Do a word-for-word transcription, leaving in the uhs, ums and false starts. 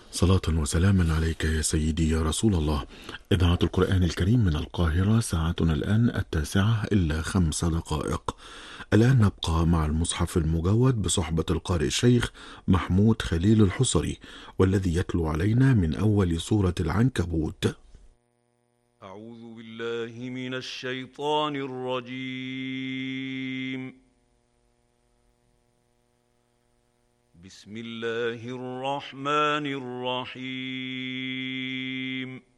صلاة وسلاما عليك يا سيدي يا رسول الله. إذاعة القرآن الكريم من القاهرة، ساعتنا الآن التاسعة إلا خمس دقائق. الآن نبقى مع المصحف المجود بصحبة القارئ الشيخ محمود خليل الحصري، والذي يتلو علينا من أول سورة العنكبوت. أعوذ بالله من الشيطان الرجيم. بسم الله الرحمن الرحيم.